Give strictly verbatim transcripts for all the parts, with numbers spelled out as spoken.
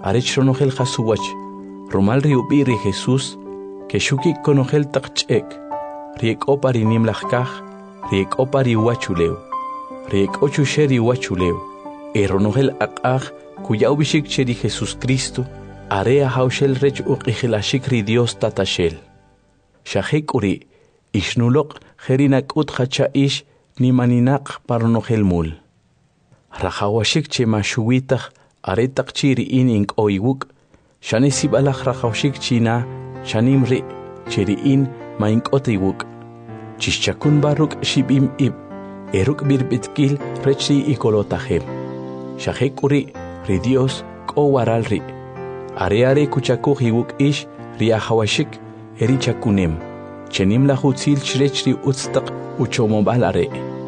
arech ronogel jasuwach, rumal riubi ri Jesús, que shuki konogel takchek, riek opari nimlachkaj, riek opari wachuleu, riek ochusheri wachuleu, e ronogel akaj, cuya ubishik cheri Jesús Cristo, area haushel rech uqihilashik ri Dios tatashel. Shahek uri, ishnulok jerinak ut hachaish ni maninak paronogel mul. Rajawashik che mashuwitach, aretak chiri in ink oiwuk, shane sibalach rajawashik china, shanim ri, chiri in ma ink oteiwuk. Chishchakun baruk shibim ib, eruk birbitkil rechi ikolotahem. Shahek uri, ri Dios ko waral ri. Are are kuchakuj iwuk ish, ri ahawashik, eri chakunem. Chenim la hutzil chrechri utstak uchomobal are.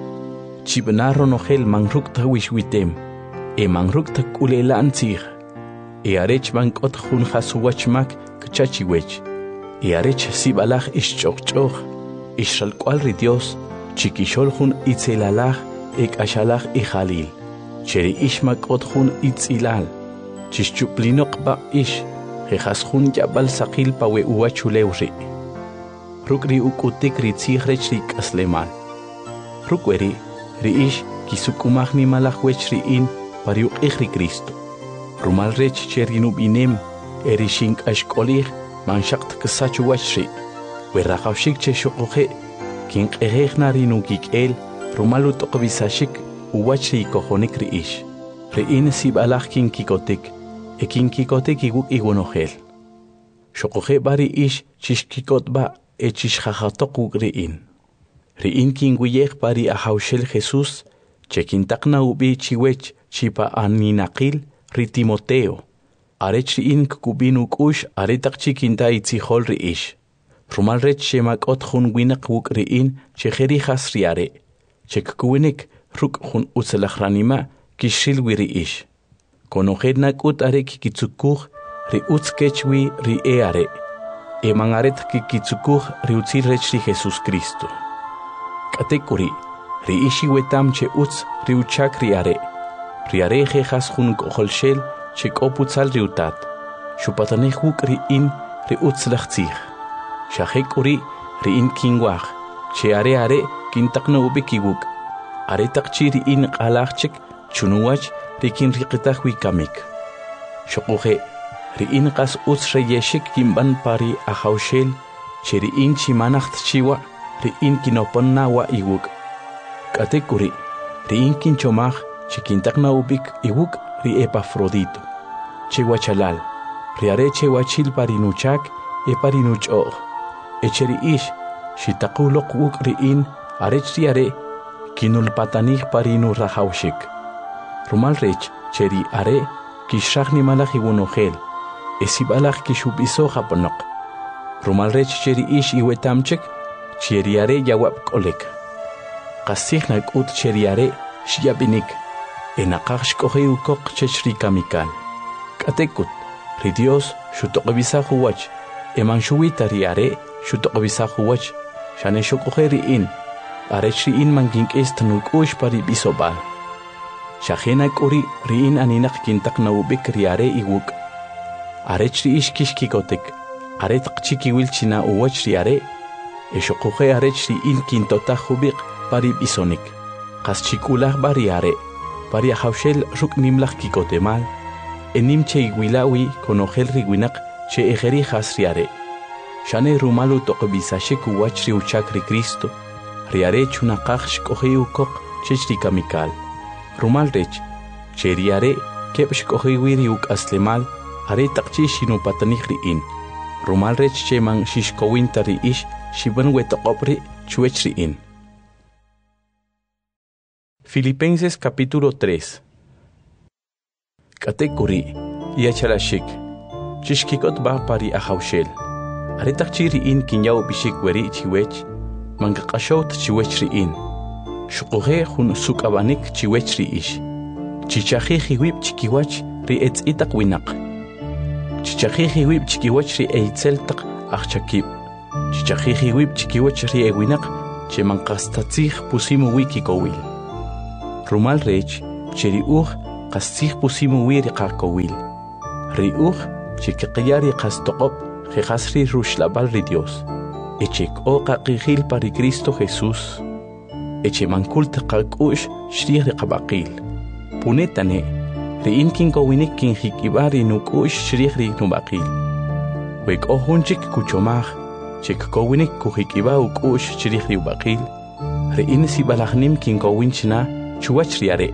Chibnaro nogel mangruk tawish witem. E mangruk tak ulela antzig. E arech bankot hun hasuwachmak kchachiwech. E arech sibalach ish chokchoch. Ishal kwal ri Dios, chikishol hun itzelalach ek ashalach i Jalil. Cheri ishmak ot hun itzilal. Chishchuplinok ba ish. Jejas hun yabal sakil pawe uwachulewri. Rukri ukutik ri tzighrech ri kaslemal. Rukweri, ri ish kisukumach ni malachwech ri in pariuk ichri Cristo. Rumal rech cherinub inem, eri shink ashkolich, manshakt kasachuwach ri. Werrachawshik che shokoje, kink ejech narinu kik el, rumalu tokobisashik, uwach ri kojonik ri ish. Ri in sibalach kin kikotik, e kin kikotik iguk igunohel. Shokoje bari ish chishkikot ba, e chishjajatok uk ri in. Ri in kin guyech bari ahaushel Jesús, che kintakna ubi chiwech chipa aninakil ri Timoteo. Arech ri in kukubin ukush aretak chikinta itzihol ri ish. Rumal rech shemak ot hun winak uk ri in che jerijas ri are. Che kukuwinik ruk hun utzelachranima kishil wi ri ish. Konojednak ut are kikitsukuj ri utzkechwi ri e are. E mangaret kikitsukuj ri utzil rech ri Jesús Cristo. Katekuri, ri ishi wetam che utz ri uchak ri are. Ri are jejas hun koholshel che koputzal ri utat. Shupatanech uk ri in ri utz lachtzich. Shahek uri ri in kingwach. Che are are kintakna ubikiwuk. Are takchi ri in qalachchik chunuwach ri kin riqitach wikamik. Shokuje, ri in qas utz reyeshik kimban pari ahaushel che ri in chimanacht chiwa. Ri in kinopon nawa iwuk. Katekuri, ri in kinchomach, chikintakna ubik iwuk ri Epafrodito. Chewachalal, ri are chewachil parinuchak, e parinuchoch. Echeri ish, shitakulok wuk ri in, arech ri are, kinulpatanich parinu rahaushik. Rumal rech, cheri are, kishach ni malach iwunohel, esibalach kishubiso japonok. Rumal rech cheri ish iwetamchek, cheriare yawap kolek. Kasihnak ut cheriare shiabinik. Enakach kohe ukok chechri kamikal. Katekut, ri Dios shutokobisa huwach. Eman shuwita riare shutokobisa huwach. Shane shokohe ri in. Arechri in mangink est nukush pari bisobal. Shahenak uri ri in aninak kintak na ubik riare iwuk. Arechri ish kishkikotek. Aretak chiki wilchina uwach riare. Eshokoje arech ri in kintota hubik pari bisonik. Kas chikulah bari are. Pari ahaushel ruk nimlach kikotemal. Enim che iguilawi konogel riguinak che ejeri hasriare. Shane rumalu tokobisashik uwach ri uchak ri Cristo. Riare chunakach shkoje ukok chechri kamikal. Rumal rech, che riare kep shkoje wiri uk aslemal. Are takchi shinu patanich ri in. Rumal rech che man shishkowinta ri ish. Shiban wetokopri chuechri in. Filipenses capítulo tres. Katekuri, yachalashik. Chishkikot ba pari ahaushel. Aretak chiri in kinyaw bishik weri chiwech. Mangakashot chiwechri in. Shukohe hun sukabanik chiwechri ish. Chichahi hiwip chikiwach ri etz itak winak. Chichahi hiwip chikiwach ri eitzel tak achchakib. Chichaji wip chikiwach ri ewinak, che mankastatzich pusimu wiki kowil. Rumal rech, cheri uj, kastich pusimu wiri kakowil. Riuj chikqiyari qastoqop jehasri rushlabal ri Dios. Echek oqa qijil pari Cristo Jesús. Eche mankult qaqush shrih ri qabaqil. Punetane riin kin kowinik kin hikibari nukush shrih ri nubaqil. Wek ohunchik kuchomaj chek kowinik kuhikiba ukush shrih ri ubaqil. Riin sibalagnim kin kowinchna chuwach riare.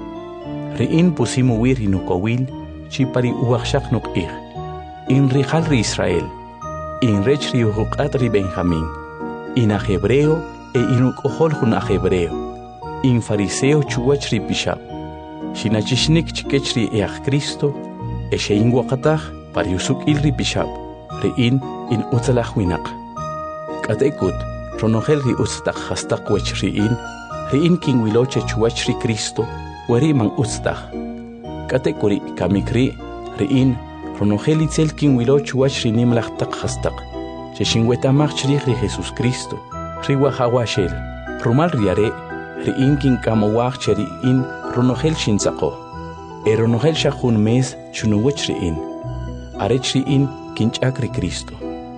Riin pusimu wiri nukowil chipari uwakshak nukir. In rijal ri Israel. In rech ri uhuqat ri Benjamín. In a hebreo e inuk ohol hun a hebreo. In fariseo chuwach ri pishab. Shinachishnik chikech ri each Cristo. E shein wakataj pari usuk il ri pishab. Riin in utzalach winak. Katekut ronogel ri utztak hastak wech riin. Riin kin wiloche chuwach ri Cristo. Weri man utztak. Katekuri kamikri riin. Ronogel itzel kin wilo chuwach ri nimlachtak hastak. Cheshingwetamach chrich ri Jesus Cristo. Riwa hawashel. Rumal riare. Riin kin kamawach cheriin ronogel shinzako. E ronogel shahun mes chunuwach riin. Arech riin kin chak ri Cristo.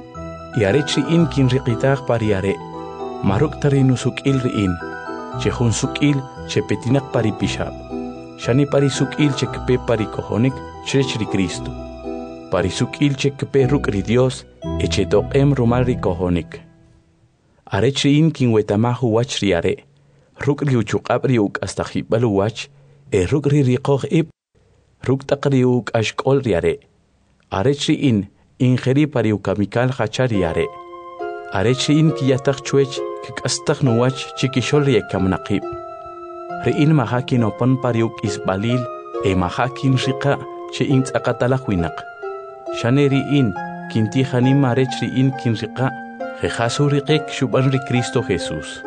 Y arech riin kin riqitag pariare. Maruk tarinusuk il riin. Chehun sukil chepetinak pari pishab. Shani pari sukil chekpe pari kohonik chrech ri Cristo. Parisuk ilche kepe ruk ri Dios, eche toqem rumal ri kohonik. Arech riin kin wetamahu wach riare. Ruk ri uchuqab ri uk hasta jibalu wach, e ruk ri riqoh ip, ruk taq ri uk ashkol riare. Arech riin ingeri pari ukamikal hachar riare. Arech riin kiyatak chuech kikastak nuwach chikishol ri ekamnaqib. Riin mahakin opan pari uk isbalil, e mahakin riqa che int akatalak winak. Shaneri in kinti hanim marech riin kin riqa jehasu riqek shuban ri Cristo Jesús.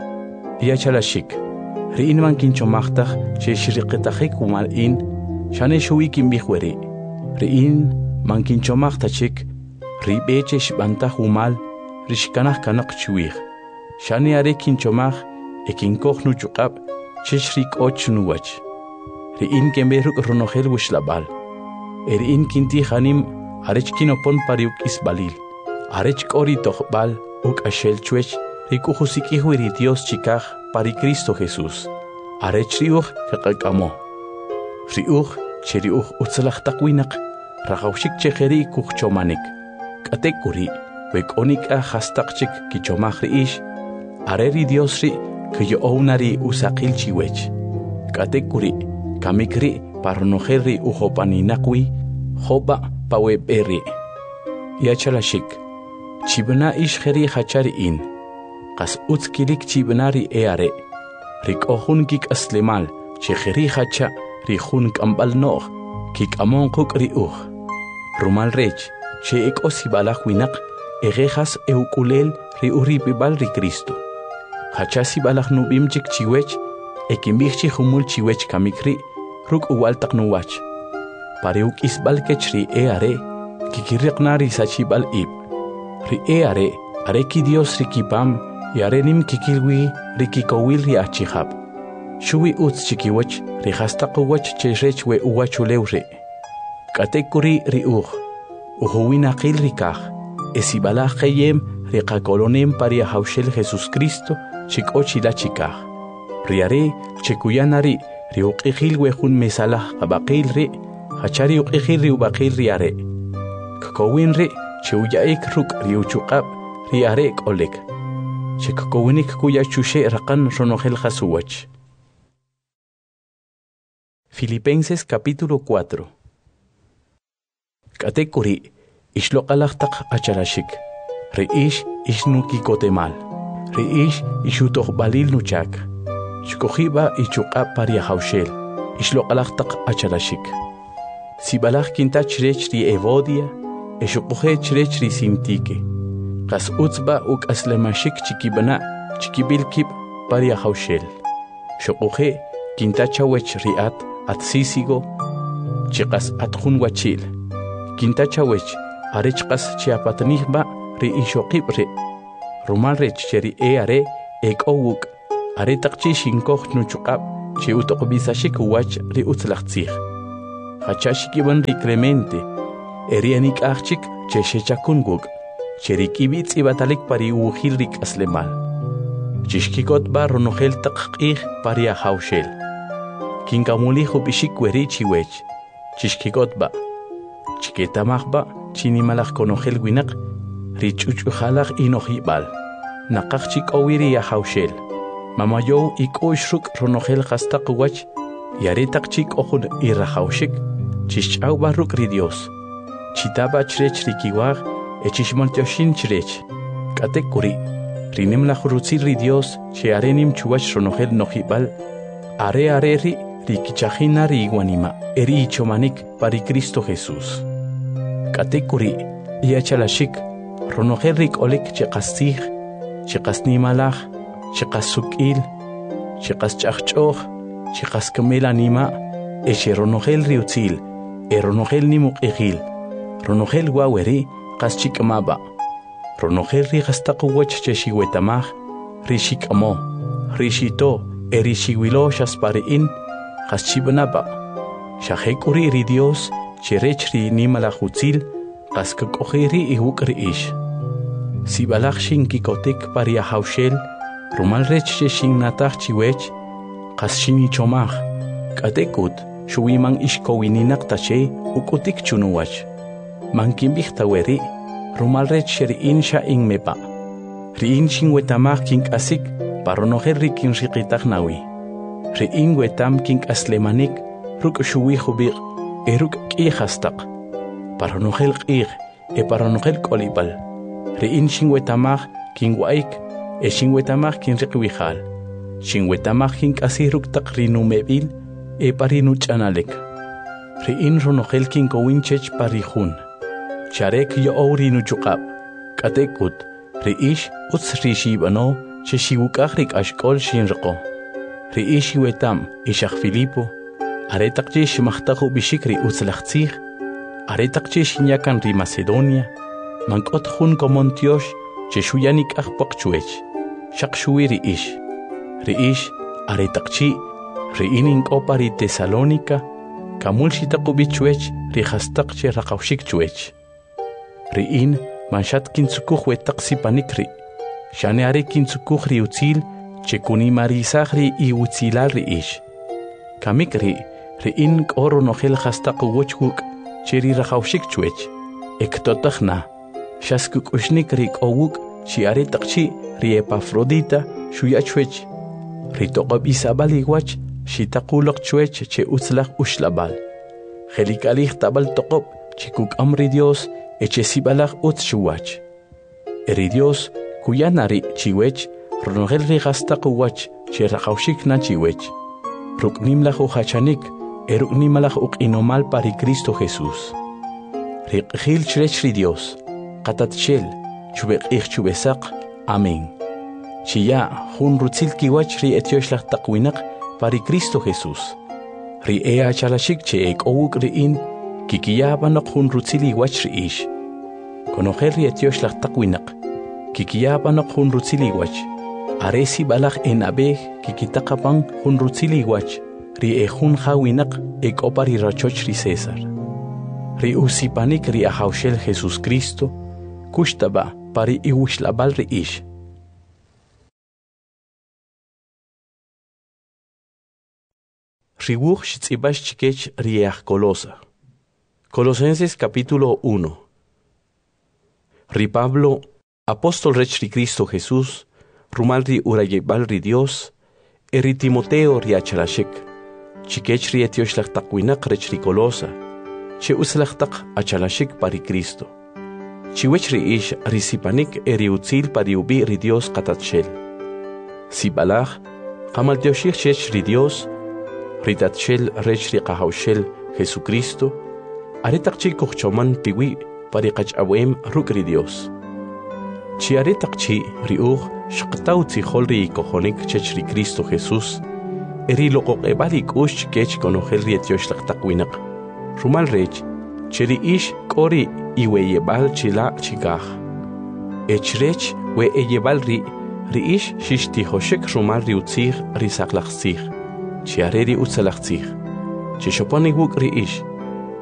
Ya chalashik riin man kin chomachtaj che shriqetajek umal in shane shui kin bihweri. Riin man kin chomachtajik ribeche shbantaj umal rishkanaj kanak chuij. Shane are kin chomaj e kin kohnu chuqab che shrik och nuwach. Riin ken beruk ronogel wishlabal. Erin kinti hanim arech kinopon pariuk isbalil. Arech kori tohbal uk ashel chuech rikuhusiki huiri Dios chikaj pari Cristo Jesús. Arech riuj kakakamo. Riuj cheriuj utzalach takwinak. Rajaushik chejeri kuchchomanik. Katekuri wekonik a hastakchik kichomaj riish. Areri Dios ri kuyo ounari usakil chiwech. Katekuri kamikri parnojerri ujopaninakwi, joba paweberi. Yachalashik. Chibna ishgeri hachari in. Kas utskilik chibnari eare. Rik ohun kik aslemal, chegeri hacha, rihun kambal nog, kik amon kuk riuj. Rumal rech, che ek osibalach winak, egejas eukulel riuripibal ri Cristo. Hachasi balach nubim chik chiwech, ekimbich humul chiwech kamikri, ruk uwal taknuwach. Pariuk isbal kechri eare, kikiriqnari sachibal ib. Ri eare, are ki Dios rikipam, yarenim kikilwi rikikowil ri achihab. Shui uts chikiwach, rihastaqwach cherech we uwachulewre. Katekuri ri uj, uhuwinaqil rikaj, esibalaj keyem rikakolonem paria haushel Jesus Cristo, chikochila chikaj. Riare, chekuyanari, riuqijil wejun mesalah abaqil ri, hachari uqijil ri ubaqil riare. Kakowin ri, cheuyaik ruk riuchuqab, riare kolek. Chekakowinik kuya chushe raqan ronogel jasuwach. Filipenses capítulo cuatro. Katekuri, ishloqalaqtaq acharashik. Riish ishnuki kotemal. Riish ishutoq balil nuchak. Shkojiba ichuqab paria haushel. Ishloqalaqtaq acharashik. Sibalaj kintach rech ri evodia, eshuquje chrech ri simtike. Qas utzba uk aslemashik chikibana, chikibilkib paria haushel. Shuquje kintachawech riat at sisigo, chiqas atjun wachil. Kintachawech arechqas chiapatnihba ri ishoqibre. Rumalrech cheri eare ek owuk. Aretaqchi shinkoj nuchuqab chi utoqbisashik wach ri utzlaqtzij. hachashkiban ri Clemente, erianik achik cheshechakunguk, cherikibitz ibatalik pari ujil rik aslemal. Chishkikot ba ronogel taqqih paria haushel. Kinkamuli hubishik werichi wech. Chishkikot ba. Chiketamach ba chinimalach konogel winak. Richuchujalach inojibal. Nakachik owiri ya haushel. Mamayo ik oishruk ronogel hastaq wach. Yaretak chik ojun irahaushik. Chishchau baruk ri Dios. Chitaba chrech rikiwag. Echishmaltioshin chrech. Katekuri. Rinem la jurutzil ri Dios, che arenim chuach ronogel nojibal, are are ri rikichajina ri iguanima, eri ichomanik pari Cristo Jesús. Katekuri, iachalashik, ronogel rik olik chekastij, chekasnimalaj, chekasukil, chekaschachchoch, chekaskamel anima, eche ronogel riutzil, e ronogel nimuk egil, ronogel guaweri, kaschikmaba. Ronogel ri hastaqu wach cheshiwetamaj, rishikamo, rishito, erishiwilo shaspariin, haschibanaba. Shahekuri ri Dios, cherechri nimalajutzil, kaskakojeri ihukri ish. Sibalach shinkikotek paria haushel, rumalrech cheshin natach chiwech, kaschini chomaj, katekut, shuwiman ishkowininak tache, ukutik chunuwach. Mankimbich taweri, Rumalrech sheriin sha in mepa. Riin shinwetamach kink asik, paronogel rikin rikitak nawi. Riin wetam kink aslemanik, ruk shuwi hubir, eruk ki hastak. Paronogel qir, e paronogel kolibal. Riin shinwetamach kink waik, e shinwetamach kin rikwihal. Shinwetamach kink asiruk tak rinu mebil, e parinu chanalek. Riin ronogel kink owinchech parihun. Charek yo orinu chukab, katekut, reish uts rishibano, cheshiwukachrik ashkol shinrako. Reishi wetam, ishach Filipo, aretakchish machtachu bishikri utzlachtzich, aretakchish nyakan ri Macedonia, mankot hun komontiosh, cheshuyanik achpakchuech, shakshuwi reish. Reish, aretakchi, reinin opari Tesalonica, kamulshitakubichuech, rihastakche rakaushikchuech. Riin manshat kinsukuj wetaqsi panikri. Shane are kinsukuj ri utzil, chekuni marisaj ri i utzilal ri ish. Kamikri, riin k'oro nogel hastaq wochkuk, cheri rajawshik chuech. Ektotajna, shaskuk ushnik ri k'owuk, chi are taqchi ri Epafrodita, shuyachuech. Ri toqab isabal iwach, shitaqulok chuech che utzlaj ushlabal. Jelikalij tabal toqob, chikuk amri Dios, eche sibalach utz shuwach. Eri Dios, kuyanari chiwech, ronogel ri hastaqu wach, che raqawshik na chiwech. Ruknimlach uhachanik, eruknimalach ukinomal pari Cristo Jesús. Riqhil chrech ri Dios, qatatchel, chubeqih chubesak, amén. Chiya, jun rutzil kiwach ri etioshlach taqwinak pari Cristo Jesús. Ri ea chalashik che ek owuk riin, Kikiyabanok hun rutzili wach ri ish. Konogel ri etioshlach taqwinak. Kikiyabanok hun rutzili wach. Aresi balach en abeg kikitaqapang hun rutzili wach. Ri e hun hawinak ek opari rachoch ri César. Ri usipanik ri ahaushel Jesus Cristo. Kushtaba pari iwishlabal ri ish. Riwuch shitzibash chikech ri each Colosa. Colosenses capítulo uno. Ri Pablo, apóstol rech ri Cristo Jesús, rumal ri urayebal ri Dios, eri Timoteo ri achalashik, chikech ri etioshlach taqwinak rech ri Colosa, che uslach taq achalashik pari Cristo. Chiwech ri ish ri sipanik eri utzil pari ubi ri Dios qatatshel. Sibalach, qamal teoshich chech ri Dios, ri tatshel rech ri qahawshel Jesucristo, aretaqchi kuchchoman piwi pari qach'awem rukri Dios. Chi aretaqchi riuj shqtawtzi holri kojonik chech ri Cristo Jesús, eri loqoqebali kush kech konogel ri etioshlag taqwinak. Rumal rech, cheri ish kori iweyebal chila chigaj. Echrech we eyebal ri, ri ish shishti hoshek rumal ri utzig ri saklachzig. Chi areri utzalachzig. Chi shoponi wuk ri ish,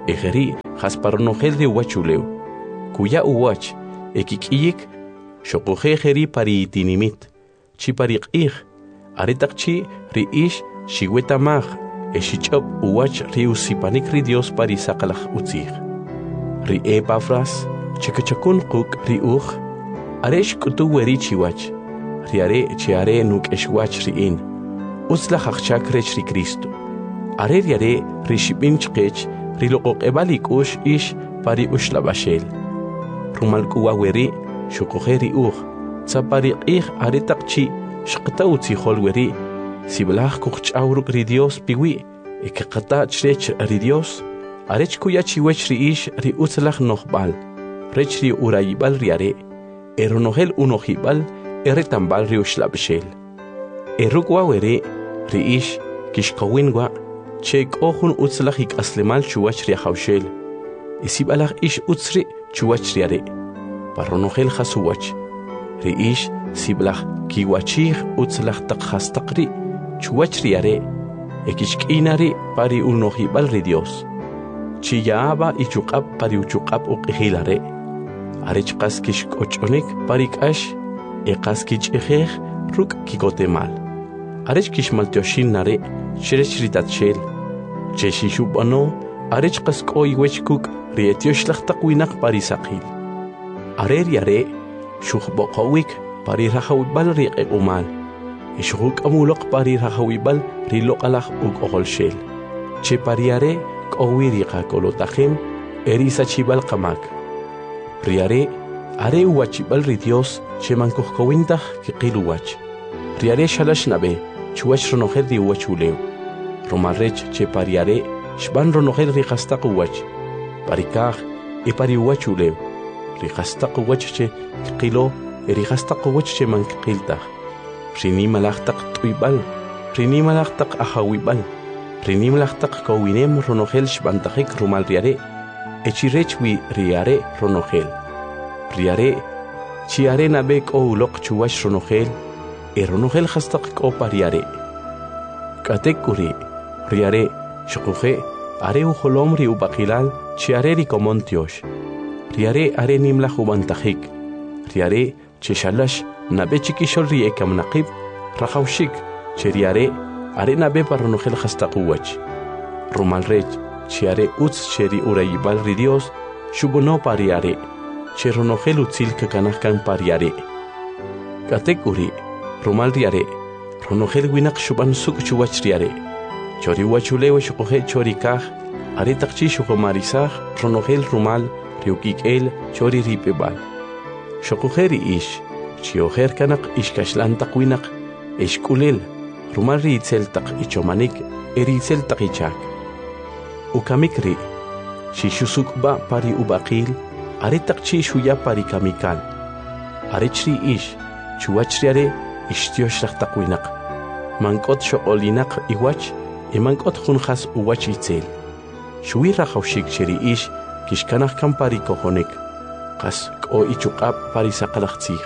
ejeri jasparonogel ri wachuleu kuya uwach ekikiyik shoqoje ejeri pari itinimit chi pariqij aretaqchi ri ish shiwetamaj eshichop uwach ri usipanik ri Dios pari saqalaj utzij ri Epafras chikachakun quk ri uj aresh kutu weri chiwach ri are chi are nuk eshwach ri in utzla jachak rech ri Cristo are ri are ri shibin chqech ri loqoq ebalik ush ish pari ushla bashel rumal kuwa weri shuqoje ri uj tsapari qij aretaqchi shqta utzi hol weri siblaj kuchawruk ri Dios piwi ekqata chrech ri Dios arech kuya chiwech ri ish ri utzlaj nohbal rech ri urayibal ri are eronogel unojibal eretambal ri ushla bashel erukwa weri ri ish kishqawinwa chek ohun utzlaj ik aslemal chuwach ri hawshel isibalaj ish utzri chuwach ri are paronogel khasuwach ri ish siblaj kiwachij utzlaj taqhastaqri chuwach ri are ekishk'inari pari unojibal ri Dios chiyaaba ichuqab pari uchuqab uqihilare arech qas kishk'och'onik pari k'ash eqas kich'ijej ruk' kikotemal arech kishmaltyoshin nare chirech ri tatshel cheshishub'ano arech qas k'oywech kuk' ri etyoxlaj taq winaq pari saqil are ri are xuqb'oqowik pari rajawibal ri q'eq'umal ixuq'amuloq pari rajawibal ri loq'alaj uk'oqolxel che pari are k'owi ri qak'olotajem eri sachibal qamak ri are are uwachibal ri Dios che mankujkowintaj kiqil uwach ri are xalax nabe chuwach ronojel ri uwachuleu romarrech che pari are xban ronojel ri qastaq uwach pari kaj e pari uwachuleu ri qastaq uwach che kiqilo eri qastaq uwach che mankqiltaj rini malaj taq t'uybal rini malaj taq ajawibal rini malaj taq kowinem ronojel xbantajik rumal ri are echirech wi ri are ronojel ri are chi are nabe k'owuloq chuwach ronojel e ronojel qastaq k'o pari are k'atek uri ri are xuquje are ujolom ri ubaqilal chi are ri komon tiox ri are are nimlaj ubantajik ri are che xalax nabe chikixol ri ekamnaqib rajawxik che ri are are nabe paronojel qastaq uwach rumalrech chi are utz che ri urayibal ri Dios xubono pari are che ronojel utzil kakanaj kan pari are k'atek uri rumal ri are ronojel winaq xuban suk' chuwach ri are chori uwachulew xuqoje chori kaj are taqchi xuqomarisaj ronojel rumal ri ukik'el chori rip'ebal xuqoje ri ish chi ojer kanaq ixkaxlan taq winaq ixk'ulel rumal ri itzel taq ichomanik eri itzel taq ichak ukamik ri xixusuk'b'a pari ub'aqil are taqchi xuya pari kamikal arech ri ish chuwach ri are ixtyoxlaj taq winaq mank'ot xoq'olinaq iwach e mank'ot junjas uwach itzel xuwi rajawxik che ri ish kixkanaj kan pari kojonek qas k'o ichuq'ab pari saqalaj tzij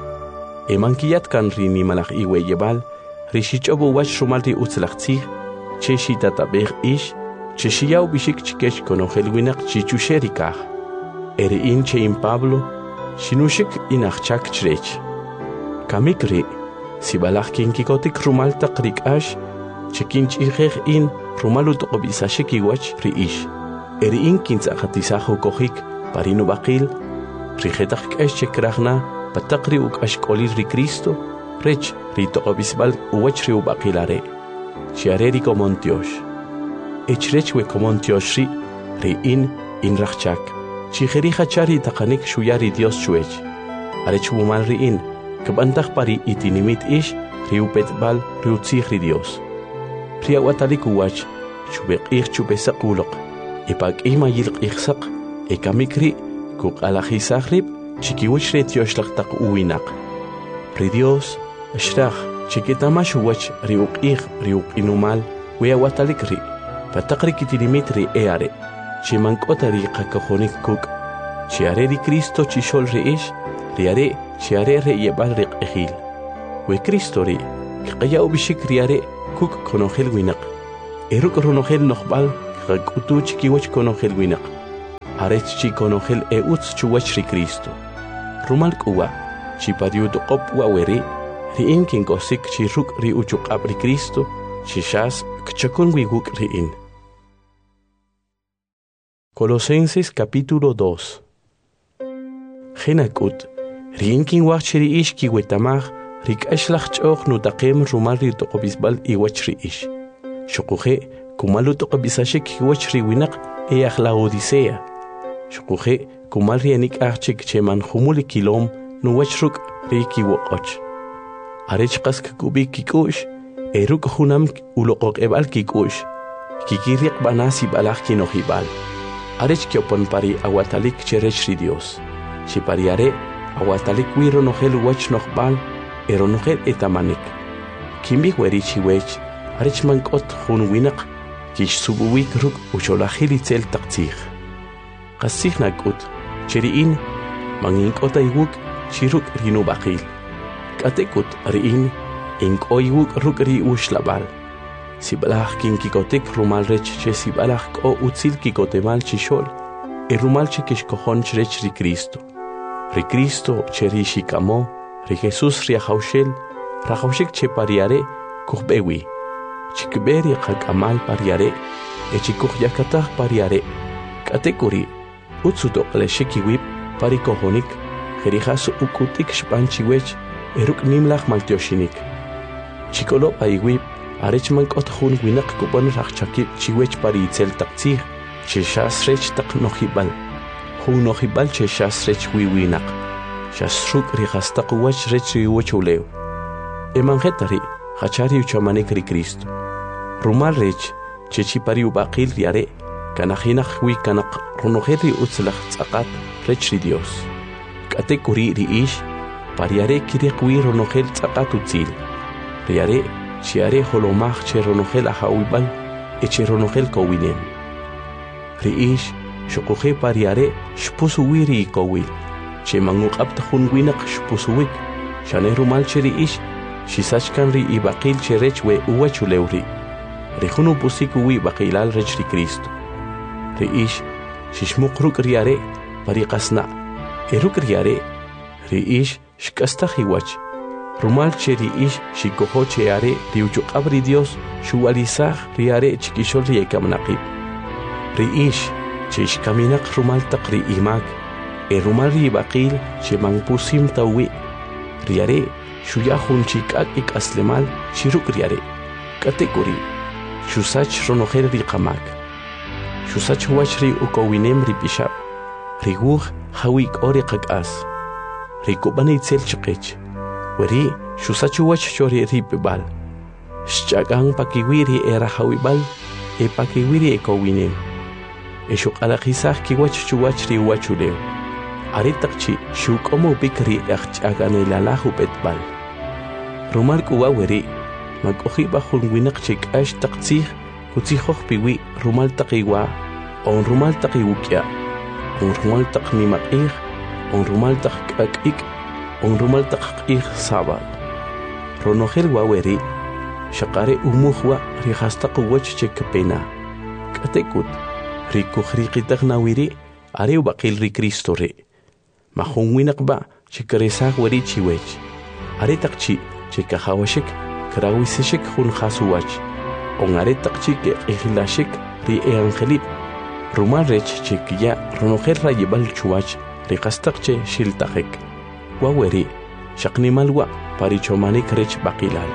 e mankiyat kan ri nimalaj iweyebal ri xich'ob uwach rumal ri utzlaj tzij che xitatab'ej ish che xiyaw bixik chikex konojel winaq chichuxe ri kaj e ri'in che in Pablo xinuxik inajchak chrech kamik ri sibalaj kinkikotik rumal taq ri k'ax che kinch'ijej in rumal utoq'ob'isaxik iwach ri ish e ri'in kintz'aqatisaj ukojik pari nub'aqil ri jetaj k'ax che krajna pataq ri uk'ax k'olil ri Cristo rech ri toq'ob'isb'al uwach ri ub'aqil are chi are ri komon tiox echrech we komon tiox ri ri'in inrajchak chi jeri jachar ri taqanik xuya ri Dios chuech arech wumal ri'in kb'antaj pari itinimit ish ri upetb'al ri utzij ri Dios ri awatalik uwach xubeq'ij chubesaq wuloq e pak'ij mayil q'ijsaq e kamik ri kuq'alajisaj rib' chikiwach ri tyoxlaj taq uwinaq ri Dios xraj chikitamax uwach ri uq'ij ri uq'inumal we awatalik ri pataq ri kitinimit ri e are chi mank'ota ri qakojonik kuk' chi are ri Cristo chixol ri ish ri are chi are re'yeb'al ri q'ijil we Cristo ri kqayaw bixik ri are kuk' konojel winaq e ruk' ronojel no'jb'al Gak'utuch kiwach konojel winaq. Arech chi konojel e utz chuwach ri Cristo. Rumal k'uwa, chi pariuto qop waweri, ri'in kin kosik chi ruk ri uchuq'ab ri Cristo, chi shas kchakun wiguk ri'in. Colosenses capítulo dos. Genakut, ri'in kin wach ri ish ki wetamaj, rik ashlach ch'oq nutaqem rumal ri toqobisbal iwach ri ish. Shukuje, kumalu toqobisashik kiwach ri winaq eyaq la Odisea. Shukuje, kumal rianik achik cheman humuli kilom nuwach ruk ri kiwoqoch. Arech qask kubik kikush, eruk hunam uloqoq ebal kikush. Kikiriq banasi balaj kinojibal. Arech kiopon pari awatalik cherech ri Dios. Chipariare awatalik wiro nojel wach nojbal, ero nojel etamanik. Kimbik weri chiwech, arech mankot hun winaq, kish subuwik ruk ucholajili tzel taqtzig. Qasig nakut, chiriin, manginkota iwuk, chiruk rinu bakil. Katekut riin, inkoiwuk ruk ri ushlabal. Sibalaj kin kikotek rumal rech che sibalaj ko utzil kikotemal chishol, e rumal che kishkohon chrech ri Cristo. Ri Cristo che ri shikamo, ri Jesus ri haushel, rahaushik che pariare, kuhbewi. Chikberi kakamal pariare, e chikuh yakatah pariare. Katekuri, utsutok le shikiwip parikohonik, jerijas ukutik shpanchiwech, eruk nimlach maltioshinik. Chikolo paiwip, arechman kot hun winak kupon rachakip chiwech pari itzel taktzig, cheshas rech tak nohibal. Hun nohibal cheshas rech wiwinak. Shasruk rihastak wach rech riwochuleo. Emangetari, hachari uchamanik ri Cristo. Rumal rech, chechipari ubakil riare, kanajinach wi kanak runojeri utzlach tzaqat rech ri Dios. Katekuri ri ish, pariare kiriq wi runojel tzaqat utzil. Riare, chiare holomach che ronojel ahawibal, e che ronojel kowinem. Ri ish, shokuje pariare, shpusu wiri i kowil. Che manguk abt hun winak shpusuwik. Shane rumal che ri ish, shisachkan ri i bakil che rech we uwachulewri. Ri hunu pusiku wi bakilal rech ri Cristo. Ri ish, shishmuk ruk riare, pariqasna. E ruk riare, ri ish, shkastah iwach. Rumal che ri ish, shikoho che are, ri uchuqab ri Dios, shuwalizah riare chikishol ri ekamnaqib. Ri ish, che ishkaminak rumal taq ri imak. E rumal ri bakil, che mangpusim tawi. Riare, shuyahun chikak ik aslemal, shiruk riare. Katekuri, shusach ronojel ri qamak. Shusach wach ri ukowinem ri pishab. Ri guh hawik ori qakas. Ri kubani itzel chiqich. Weri shusach wach chori ri pibal. Shchagang pakiwiri era hawibal. E pakiwiri e kowinem. E shuk alakisah ki wach chuwach ri wachuleo. Aritakchi shuk omo bikri achchagane lalahu petbal. Rumal kuwa weri. Mag-ohi ba hun winak chik ash taktsih. Kutsihoh piwi rumal takiwa, on rumal takiwukya, on rumal tak nimakih, on rumal tak kakik, on rumal takik sabal. Ronojel waweri, shakare umuhwa rihastak wach chekapena. Katekut, rikuhrikitag nawiri, are bakil ri Cristo re. Mahung winak ba, chikaresag wari chiwech. Are takchi, chikahawashik, krawisishik hun khasuwach. Ongare takchi ke ihilashik ri eangelip. Rumal rech chikia ronojer rayibal chuach rikastakche shiltajek. Waweri shaknimalwa parichomanik rech bakilal.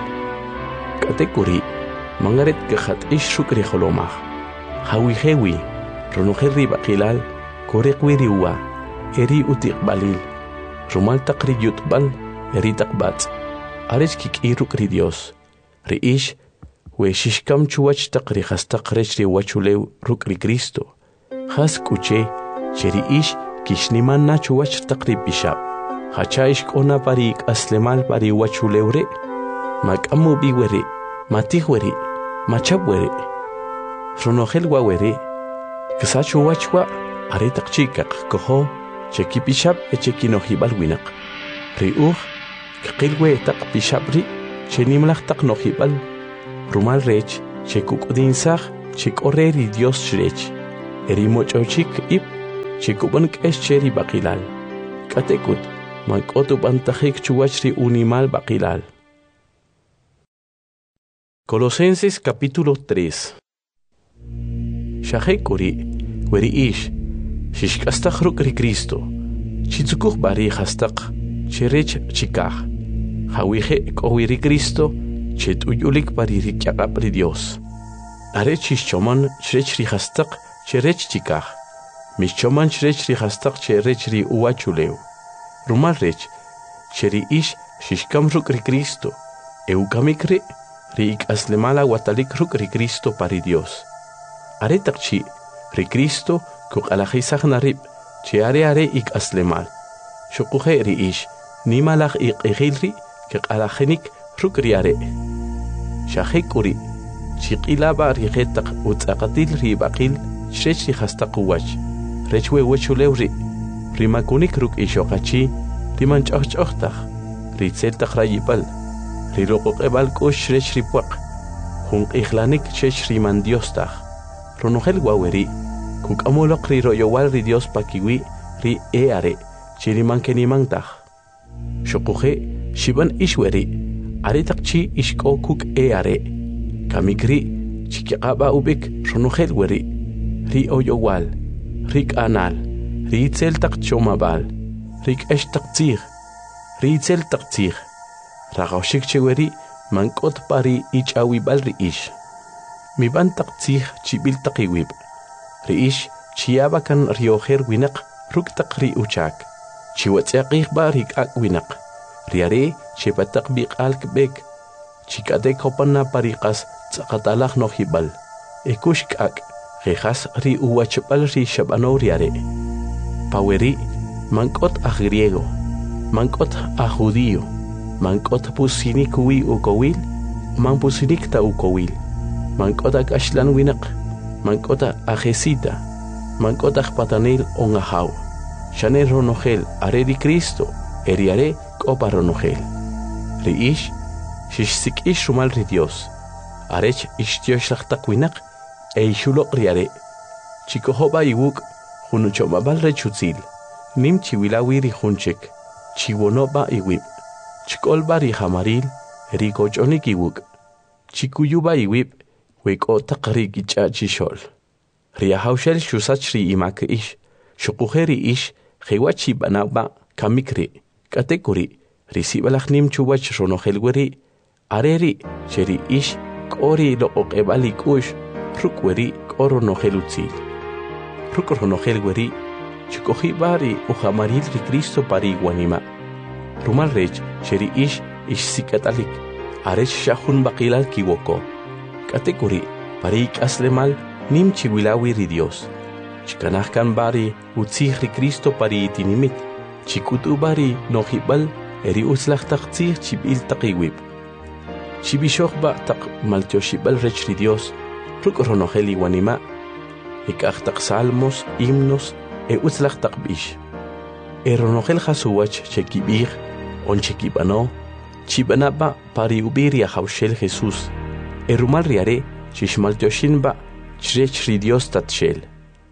Katekuri mangaret kehat ishuk ri holomah. Hawi hewi ronojer ri bakilal korekwiri uwa eri utik balil. Rumal takri yutbal eri takbat. Arech kik iruk ri Dios. Ri ish we shishkam chuwach taqri khastaq rech ri wachulew ruk ri Cristo. Khas kuche cheri ish kishniman na chuwach taqri bishab. Hacha ish kona pari aslemal pari wachulew re. Makamu biwere, matihwere, machabwere. Ronojel wawere. Ksa chuwachwa are taqchikaq koho cheki bishab e cheki nohibal winak. Ri uh kqilwe taq bishab ri chenimlaq taq nohibal. Rumal rech, che kukodinsach, chikore ri Dios shrech eri mochochik ip chikuban kesh cheri bakilal katekut mankotu bantajik chuachri unimal bakilal. Colosenses capítulo tres. Shahekuri weri ish shishkastaq rukri Cristo chitsukuq bari hastaq cherech chikaj hawije kowiri Cristo chetuyulik bari rikyaqapri Dios are chishchoman chrech ri hastaq cherech chikaj mishchoman chrech ri hastaq cherech ri uachuleu rumal rech cheri ish shishkam rukri Cristo eukamikre ri ikaslemala watalik rukri Cristo pari Dios are taqchi ri Cristo kuk alajisaj narib che are are ik aslemal shukuhe ri ish nimalaj ik egilri kuk alajenik rukri are shahekuri chiqilaba ri jetaq utzaqatil ri baqil shrech ri hastaq uwach rechwe wechulewri rimakunik ruk ishoqachi rimanch'ojch'ojtaj ri tseltaj rayipal ri roqoqebal k'ux shrech ri puaq junq'ijlanik chech riman Diostaj ronojel waweri kuk amoloq ri royowal ri Dios pakiwi ri e are chiriman kenimantaj shukuhe shiban ishweri are taqchi ishko kuk e are kamikri chikiqaba ubik ronojel weri ri oyowal ri k'anal ri itzel taq chomabal ri k'ex taq tzij ri itzel taq tzij raqawxik cheweri mank'ot pari ich'awibal ri ish miban taq tzij chibil taq iwib ri ish chiyaba kan riojer winaq ruk taq ri uchak chiwatz'yaqij ba ri k'ak winaq ri are chepataq biq'al k'bek chik'adek hopana pariqas tz'aqatalaj nojibal ekux k'ak qejas ri uwachb'al ri xab'anow ri are paweri mank'ot aj griego mank'ot aj judío mank'ot pusinik wi ukowil man pusinik ta ukowil mank'ot ak ashlan winaq mank'ot ajesita mank'ot aj patanel ongahaw shane ronojel are ri Cristo eri are k'opa ronojel ri ish shishsik'ish rumal ri Dios arech ishtioxlaj taq winaq e ixuloq ri are chikojoba iwuk junuchomabal re chutzil nim chiwilawi ri junchik chiwonoba iwib chkolba ri jamaril ri koch'onik iwuk chikuyuba iwib wek'o taq ri kich'a chixol ri ahawxel xusach ri imak ish xuquje ri ish jewa chib'anawba kamikri k'atekuri ri sib'alaj nim chuwach ronojel weri are ri che ri ish k'o ri loq'oq'eb'al ik'ux ruk' weri k'o ronojel utzil ruk' ronojel weri chikojiba ri ujamaril ri Cristo pari iwanima rumal rech che ri ish ixsik'atalik arech xajun baqilal kiwoko k'atekuri pari ik'aslemal nim chiwilawi ri Dios chikanaj kan bari utzij ri Cristo pari itinimit chikut'uba ri nojib'al eri utzlaj taq tzij chib'il taq iwib chibixojba taq maltioxib'al rech ri Dios ruk' ronojel iwanima ik'aj taq salmos himnos e utzlaj taq b'ix e ronojel jasuwach che kib'ij on che kib'ano chib'anaba pari ub'i ri ajawxel Jesús e rumal ri are chixmaltioxinba chrech ri Dios tatxel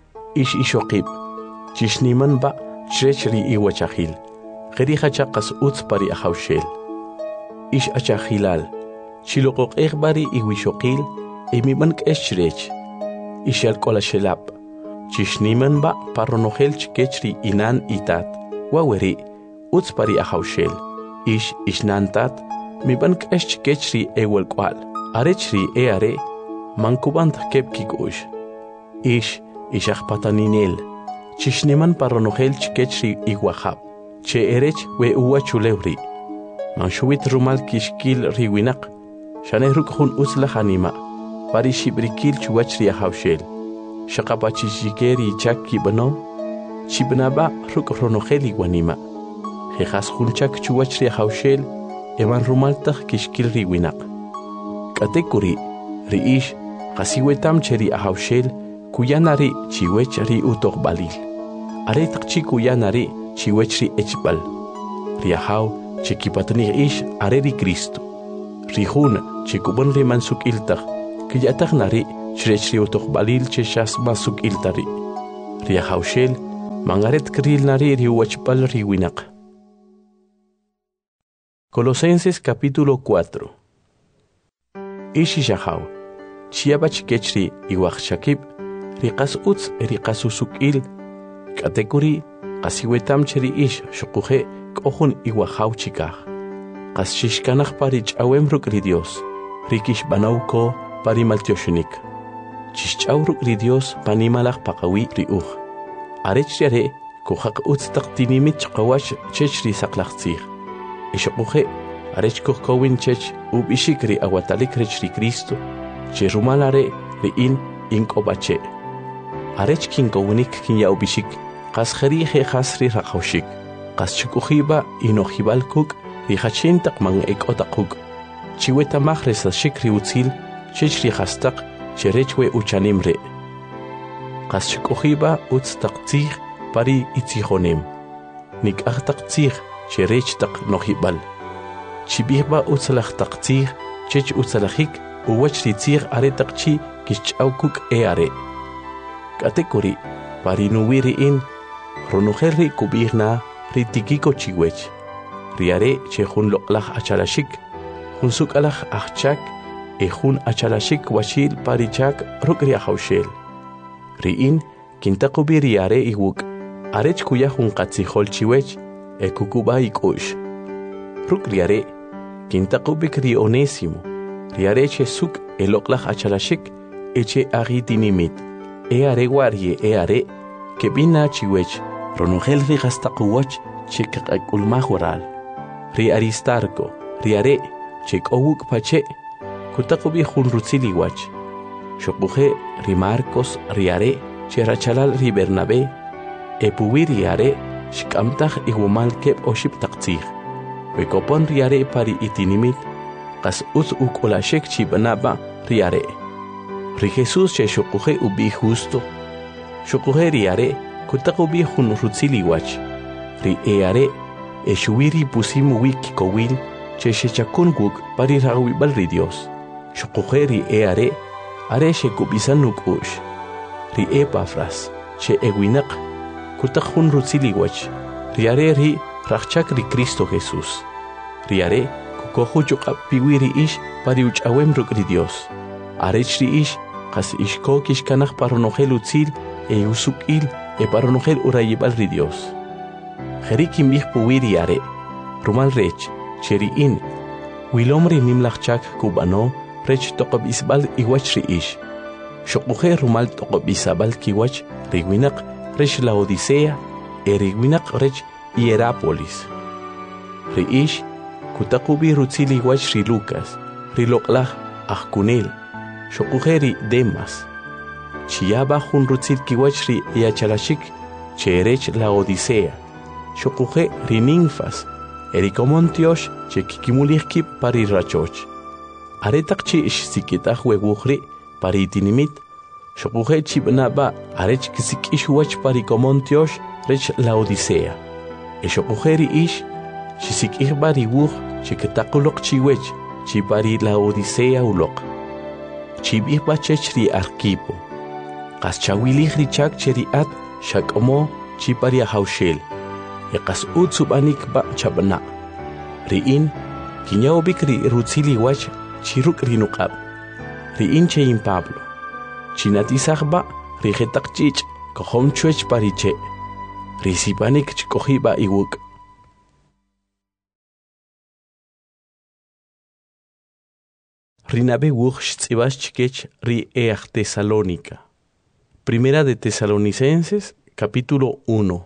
ix ixoqib chixnimanba chrech ri iwachajil qeri jachaqas utz pari ajawxel ix achajilal chiloqoq'ej bari iwixoqil e miban k'ex chrech ixalk'olaxelab chixnimanba parronojel chkech ri inan itat waweri utz pari ajawxel ix ixnantat miban k'ex chkech ri ewelk'wal arech ri e are mankubant kep kik'ux ix ixajpataninel chixniman parronojel chkech ri iwajab che erech we uwachulewri manxuwit rumal kixkil ri winaq shane ruk' jun utzlaj anima pari xibrikil chuwach ri ajawxel xaqapa chixikeri chak kib'ano chib'naba ruk' ronojel iwanima jejas jun chak chuwach ri ajawxel eman rumal taj kixkil ri winaq k'atekuri ri ix qasiwetam che ri ajawxel kuyanari chiwech ri utoqb'alil are taqchi kuyanari chiwech ri echb'al ri ajaw che kipatanij ix are ri Cristo ri jun che kub'an ri mansuk'il taj kiya'taj nari Chrech ri utok balil che shas masuk iltari. Ria haushel, mangaret kril nari ri wachpal ri winak. Colosenses capítulo cuatro. Ishi shahau, chiabach kechri iwach shakib, riqas uts riqas usukil, katekuri, qasiwetam cheri ish shukuhe kohun iwahau chikah. Qas shishkanach pari chawem rukri Dios, rikish banauko pari maltioshunik. Chichaw rukri Dios panimalach pakawi riuch. Arech yare kuhak uts taktinimit chakawash chechri saklachtzir. Ishokuhe arech kuhkowin chech ubishikri awatalik rechri Cristo, cherumalare riin inkobache. Arech kinkowinik kinya ubishik, qas kherihe khasri rakhawshik, qas chukuhiba inohibal kuk, rihachintak mang ekotakuk. Chiweta mahresa shikri utzil, chechri hastak, cherechwe uchanimre. Qas chukuhiba utz taktzir pari itzihonem. Nik achtaktzir, cherech tak nohibal. Chibihba utzalach taktzir, chech utzalachik, uwachri tzir are takchi kichaukuk e are. Katekuri, pari nuwiri in, ronuherri kubirna, ritikiko chiwech. Riare che hun loklach achalashik, hun sukalach achchak, e hun achalashik washil parichak rukri ahaushel. Riin, kintakubi riare iwuk, arech kuya hun katzihol chiwech, e kukuba ikush. Ruk riare, kintakubik ri onésimo, riare che suk e loklach achalashik, eche agitinimit, e are warie e are, que bina chiwech, ronugel rigastakuwach, chek akulmahural. Ri Aristarco, riare, chek owuk pache, kutakubi hun rutziliwach. Shokuhe ri Marcos riare, cherachalal ri Bernabé, e puwi riare, shkamtach igumal kep oship taktzir. Wekopon riare pari itinimit, kas uz uk olashek chibanaba riare. Ri Jesus che shokuhe ubi justo. Shokuhe riare, kutakubi hun rutziliwach. Ri eare, e shuwiri pusimu wiki kowil, che shechakun guk pari rawibal ri Dios. Shokuhe ri eare, are shekubisanuk ush. Ri Epafras, che ewinak, kutakun rutziliwach. Riare ri rachchak ri Cristo Jesús. Riare, kukohu chukap piwiri ish pari uchawem ruk ri Dios. Arech ri ish, kas ishko kishkanach paronogel utzil, e usukil, e paronogel urayibal ri Dios. Jerikim bih puwiri are, rumal rech, cheri in, wilomri nimlachchak kubano, rech tokob isbal iwach ri ish. Shokuhe rumal tokob isabal kiwach, rigwinak, rech la Odisea, e rigwinak rech Hierapolis. Ri ish, kutakubi rutzili wach ri Lucas, ri loklach achkunel, shokuhe ri Demas. Chiyaba hun rutzil kiwach ri Iachalashik, cherech la Odisea. Shokuhe ri Ninfas, erikomontiosh che kikimulihki pari rachoch. Aretakchi ish sikitach weguhri pari itinimit, shokuhe chibnaba arech kisik ish wach pari komontiosh rech la Odisea. E shokuhe ri ish, chisik ihbari wuh che ketakulok chiwech, chipari la Odisea ulok. Chibihba chech ri Arquipo. Kas chawilih ri chak cheri at shakomo chipari ahaushel. Ekas utsubanik ba chabna. Riin, kinyawbik ri rutzili wach, chiruk rinukab. Riin chein Pablo. Chinatisach ba, rijetak chich, kohom chuech pariche. Risipanik chkohiba iwuk. Rinabe wuch tzibas chikech ri each Tesalónica. Primera de Tesalonicenses, capítulo uno.